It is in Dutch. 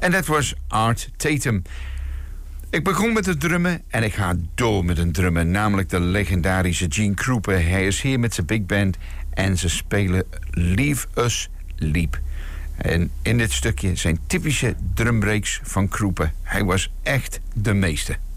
En dat was Art Tatum. Ik begon met het drummen en ik ga door met een drummer, namelijk de legendarische Gene Krupa. Hij is hier met zijn big band en ze spelen Leave Us Leap. En in dit stukje zijn typische drumbreaks van Krupa. Hij was echt de meeste.